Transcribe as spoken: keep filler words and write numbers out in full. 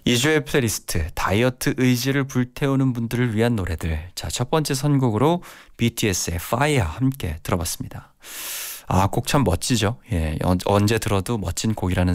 이 주의 플레이리스트 다이어트 의지를 불태우는 분들을 위한 노래들. 자, 첫 번째 선곡으로 비티에스의 Fire 함께 들어봤습니다. 아, 곡 참 멋지죠. 예, 언- 언제 들어도 멋진 곡이라는